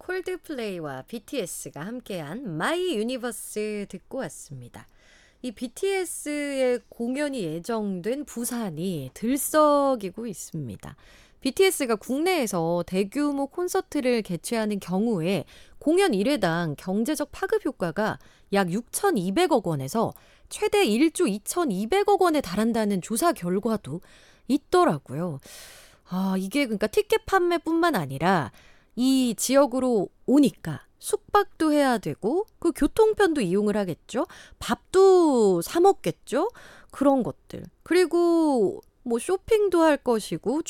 콜드플레이와 BTS가 함께한 마이 유니버스 듣고 왔습니다. 이 BTS의 공연이 예정된 부산이 들썩이고 있습니다. BTS가 국내에서 대규모 콘서트를 개최하는 경우에 공연 1회당 경제적 파급 효과가 약 6,200억 원에서 최대 1조 2,200억 원에 달한다는 조사 결과도 있더라고요. 이게 그러니까 티켓 판매뿐만 아니라 이 지역으로 오니까 숙박도 해야 되고 그 교통편도 이용을 하겠죠. 밥도 사 먹겠죠. 그런 것들. 그리고 뭐 쇼핑도 할 것이고